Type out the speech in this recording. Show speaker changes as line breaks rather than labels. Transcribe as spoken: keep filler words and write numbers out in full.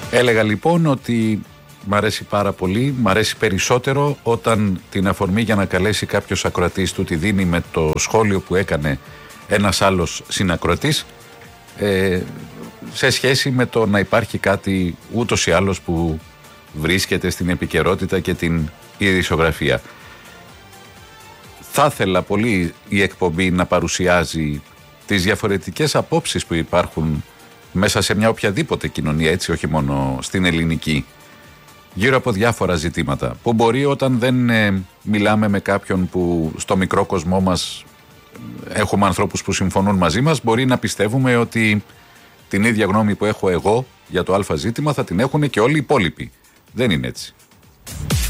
Έλεγα λοιπόν ότι μ' αρέσει πάρα πολύ, μ' αρέσει περισσότερο όταν την αφορμή για να καλέσει κάποιος ακροατής του τη δίνει με το σχόλιο που έκανε ένας άλλος συνακροατής, ε, σε σχέση με το να υπάρχει κάτι ούτως ή άλλως που βρίσκεται στην επικαιρότητα και την ειδησιογραφία. Θα ήθελα πολύ η εκπομπή να παρουσιάζει τις διαφορετικές απόψεις που υπάρχουν μέσα σε μια οποιαδήποτε κοινωνία, έτσι, όχι μόνο στην ελληνική, γύρω από διάφορα ζητήματα, που μπορεί όταν δεν ε, μιλάμε με κάποιον που στο μικρό κοσμό μας έχουμε ανθρώπους που συμφωνούν μαζί μας, μπορεί να πιστεύουμε ότι την ίδια γνώμη που έχω εγώ για το α ζήτημα θα την έχουν και όλοι οι υπόλοιποι. Δεν είναι έτσι.